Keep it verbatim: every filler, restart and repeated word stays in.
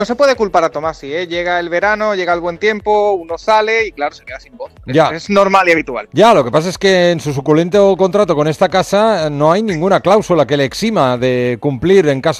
No se puede culpar a Tomasi, ¿eh? Llega el verano, llega el buen tiempo, uno sale y claro, se queda sin voz. Es, Ya. es normal y habitual. Ya, lo que pasa es que en su suculento contrato con esta casa no hay ninguna cláusula que le exima de cumplir en caso